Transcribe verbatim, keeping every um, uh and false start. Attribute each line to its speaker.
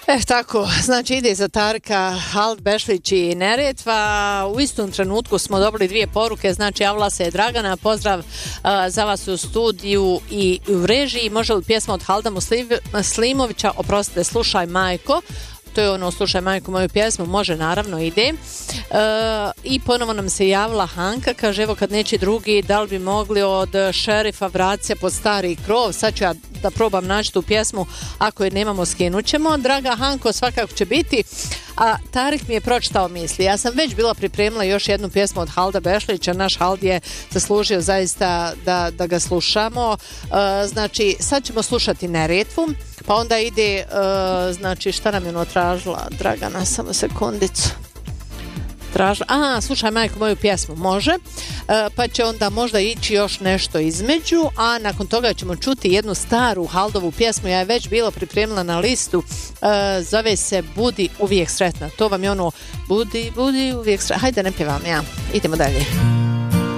Speaker 1: E, tako, znači ide za Tarka Hald Bešlić i Neretva. U istom trenutku smo dobili dvije poruke, znači javila se je Dragana, pozdrav uh, za vas u studiju i u režiji. Može li pjesma od Halda Muslimovića, oprostite, slušaj majko? To je ono, slušaj majku moju pjesmu, može, naravno, ide. E, I ponovo nam se javila Hanka, kaže, evo kad neće drugi, da li bi mogli od Šerifa Vracija pod stari krov, sad ću ja da probam naći tu pjesmu, ako je nemamo skinut ćemo. Draga Hanko, svakako će biti. A Tarik mi je pročitao misli. Ja sam već bila pripremila još jednu pjesmu od Halda Bešlića, naš Hald je zaslužio zaista da, da ga slušamo. E, znači, sad ćemo slušati Neretvu, pa onda ide, e, znači, šta nam je ono tražila Dragana, samo sekundicu. Tražila, a, slušaj majko moju pjesmu, može, e, pa će onda možda ići još nešto između, a nakon toga ćemo čuti jednu staru Haldovu pjesmu, ja je već bila pripremila na listu, e, zove se Budi uvijek sretna, to vam je ono, budi, budi uvijek sretna, hajde ne pjevam ja, idemo dalje.